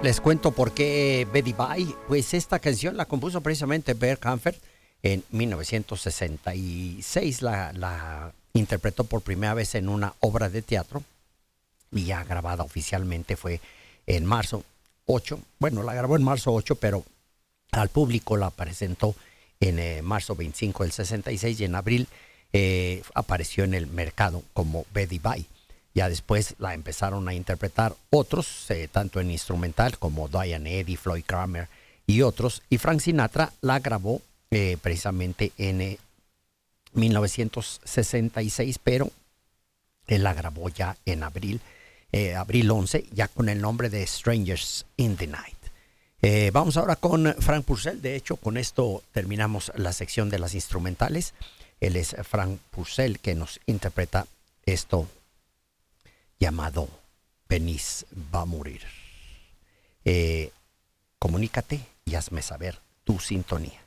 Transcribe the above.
Les cuento por qué Betty Bye. Pues esta canción la compuso precisamente Bert Kaempfert en 1966. La interpretó por primera vez en una obra de teatro y ya grabada oficialmente fue en marzo 8. Bueno, la grabó en marzo 8, pero al público la presentó en marzo 25 del 66 y en abril apareció en el mercado como Betty Bye. Ya después la empezaron a interpretar otros, tanto en instrumental como Diane Eddy, Floyd Cramer y otros. Y Frank Sinatra la grabó precisamente en 1966, pero él la grabó ya en abril 11, ya con el nombre de Strangers in the Night. Vamos ahora con Frank Purcell. De hecho, con esto terminamos la sección de las instrumentales. Él es Frank Purcell, que nos interpreta esto llamado Venice va a morir. Comunícate y hazme saber tu sintonía.